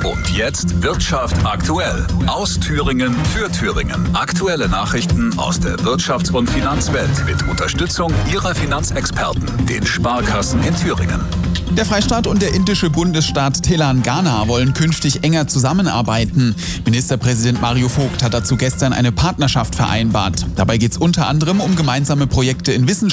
Und jetzt Wirtschaft aktuell. Aus Thüringen für Thüringen. Aktuelle Nachrichten aus der Wirtschafts- und Finanzwelt mit Unterstützung Ihrer Finanzexperten, den Sparkassen in Thüringen. Der Freistaat und der indische Bundesstaat Telangana wollen künftig enger zusammenarbeiten. Ministerpräsident Mario Vogt hat dazu gestern eine Partnerschaft vereinbart. Dabei geht es unter anderem um gemeinsame Projekte in Wissenschaft